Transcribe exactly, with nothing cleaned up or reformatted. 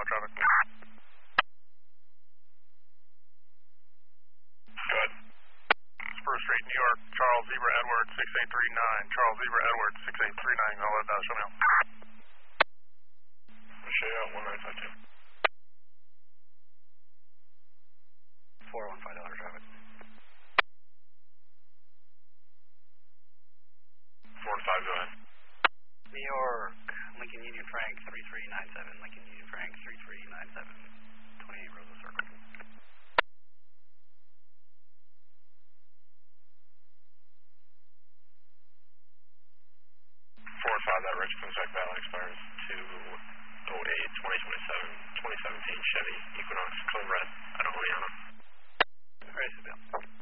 traffic. Good. Spur Street, New York, Charles Zebra Edward six eight three nine. Charles Zebra Edward six eight three nine. I'll let that show me out. I'll show you out one nine five two. four one five dollar traffic. four and five, go ahead. New York, Lincoln Union Frank three three nine seven. Lincoln Union Frank three three nine seven. twenty-eight Rosa Circle. four and five, that Richmond Tech Valley expires two oh eight twenty twenty-seven. twenty seventeen Chevy Equinox Code Red out of Oleana. Ready to bill.